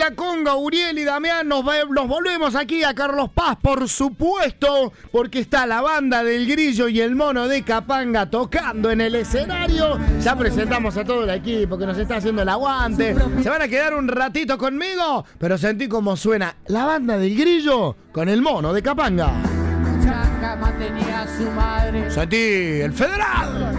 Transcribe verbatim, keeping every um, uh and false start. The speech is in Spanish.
la conga, Uriel y Damián, nos, nos volvemos aquí a Carlos Paz, por supuesto, porque está la banda del Grillo y el Mono de Capanga tocando en el escenario. Ya presentamos a todo el equipo que nos está haciendo el aguante. Se van a quedar un ratito conmigo, pero sentí cómo suena la banda del Grillo con el Mono de Capanga. Chaca mantenía a su madre. Sentí el federal.